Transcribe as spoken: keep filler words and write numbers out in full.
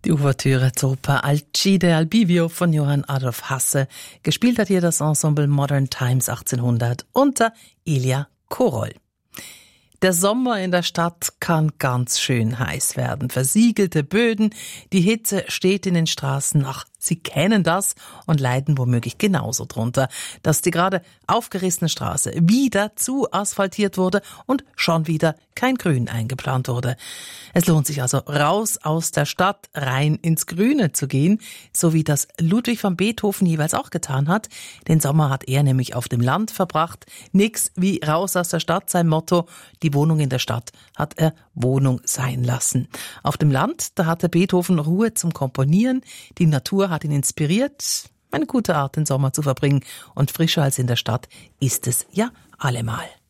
Die Ouvertüre zur Oper Alcide al Bivio von Johann Adolf Hasse. Gespielt hat hier das Ensemble Modern Times achtzehnhundert unter Ilja Korol. Der Sommer in der Stadt kann ganz schön heiß werden. Versiegelte Böden, die Hitze steht in den Straßen. Ach, Sie kennen das und leiden womöglich genauso drunter, dass die gerade aufgerissene Straße wieder zu asphaltiert wurde und schon wieder kein Grün eingeplant wurde. Es lohnt sich also, raus aus der Stadt, rein ins Grüne zu gehen, so wie das Ludwig van Beethoven jeweils auch getan hat. Den Sommer hat er nämlich auf dem Land verbracht. Nix wie raus aus der Stadt, sein Motto. Die Wohnung in der Stadt hat er Wohnung sein lassen. Auf dem Land, da hatte Beethoven Ruhe zum Komponieren. Die Natur hat ihn inspiriert. Eine gute Art, den Sommer zu verbringen. Und frischer als in der Stadt ist es ja allemal.